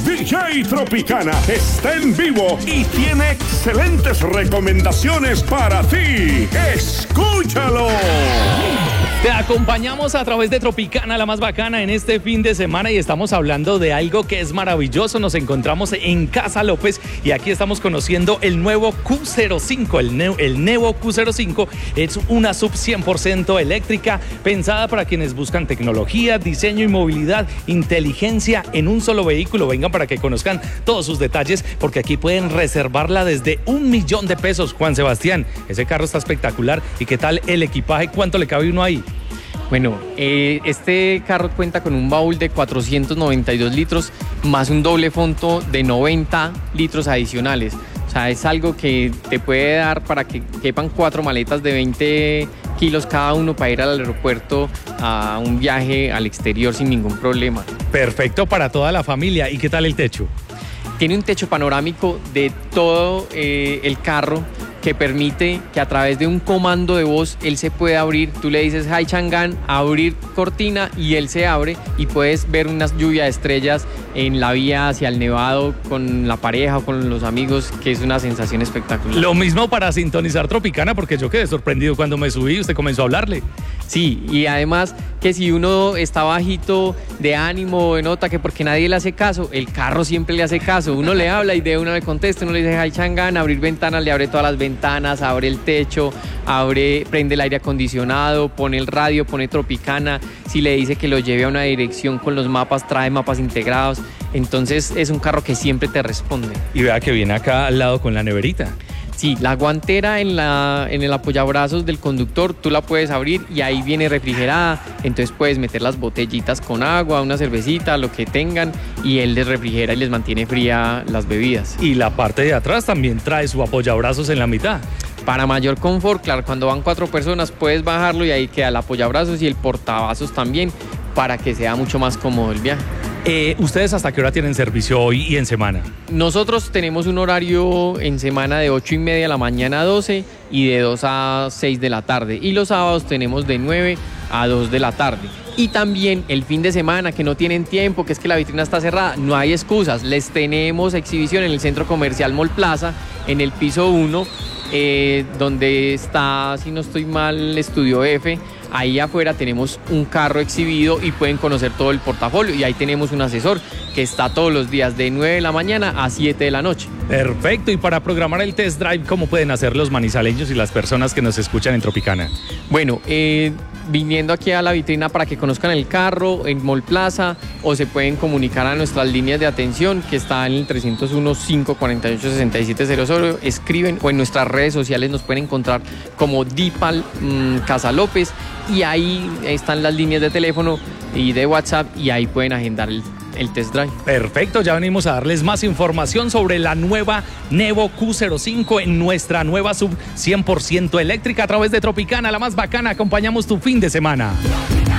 DJ Tropicana está en vivo y tiene excelentes recomendaciones para ti. ¡Escúchalo! Te acompañamos a través de Tropicana, la más bacana, en este fin de semana y estamos hablando de algo que es maravilloso. Nos encontramos en Casa López y aquí estamos conociendo el nuevo Q05. El nuevo Q05 es una sub 100% eléctrica pensada para quienes buscan tecnología, diseño y movilidad, inteligencia en un solo vehículo. Vengan para que conozcan todos sus detalles porque aquí pueden reservarla desde $1.000.000. Juan Sebastián, ese carro está espectacular. ¿Y qué tal el equipaje? ¿Cuánto le cabe uno ahí? Bueno, este carro cuenta con un baúl de 492 litros más un doble fondo de 90 litros adicionales. O sea, es algo que te puede dar para que quepan 4 maletas de 20 kilos cada uno para ir al aeropuerto a un viaje al exterior sin ningún problema. Perfecto para toda la familia. ¿Y qué tal el techo? Tiene un techo panorámico de todo el carro que permite que a través de un comando de voz él se puede abrir. Tú le dices Hi Chang'an, abrir cortina y él se abre y puedes ver una lluvia de estrellas en la vía hacia el Nevado con la pareja o con los amigos, que es una sensación espectacular. Lo mismo para sintonizar Tropicana, porque yo quedé sorprendido cuando me subí y usted comenzó a hablarle. Sí, y además que si uno está bajito de ánimo, de nota, que porque nadie le hace caso, el carro siempre le hace caso. Uno le habla y de una le contesta, uno le dice Hi Chang'an, abrir ventanas, le abre todas las ventanas, abre el techo, prende el aire acondicionado, pone el radio, pone Tropicana. Si le dice que lo lleve a una dirección con los mapas, trae mapas integrados. Entonces es un carro que siempre te responde. Y vea que viene acá al lado con la neverita. Sí, la guantera en el apoyabrazos del conductor, tú la puedes abrir y ahí viene refrigerada. Entonces puedes meter las botellitas con agua, una cervecita, lo que tengan, y él les refrigera y les mantiene fría las bebidas. Y la parte de atrás también trae su apoyabrazos en la mitad. Para mayor confort, claro, cuando van 4 personas puedes bajarlo y ahí queda el apoyabrazos y el portavasos también, para que sea mucho más cómodo el viaje. ¿Ustedes hasta qué hora tienen servicio hoy y en semana? Nosotros tenemos un horario en semana de 8:30 de la mañana a 12 y de 2 a 6 de la tarde. Y los sábados tenemos de 9 a 2 de la tarde. Y también el fin de semana, que no tienen tiempo, que es que la vitrina está cerrada, no hay excusas. Les tenemos exhibición en el Centro Comercial Mall Plaza, en el piso 1, donde está, si no estoy mal, Estudio F. Ahí afuera tenemos un carro exhibido y pueden conocer todo el portafolio. Y ahí tenemos un asesor que está todos los días de 9 de la mañana a 7 de la noche. Perfecto. Y para programar el test drive, ¿cómo pueden hacer los manizaleños y las personas que nos escuchan en Tropicana? Bueno, viniendo aquí a la vitrina para que conozcan el carro en Mall Plaza, o se pueden comunicar a nuestras líneas de atención que está en el 301-548-6700, escriben, o en nuestras redes sociales nos pueden encontrar como Dipal Casa López, y ahí están las líneas de teléfono y de WhatsApp y ahí pueden agendar el test drive. Perfecto, ya venimos a darles más información sobre la nueva Nevo Q05 en nuestra nueva sub 100% eléctrica a través de Tropicana, la más bacana. Acompañamos tu fin de semana.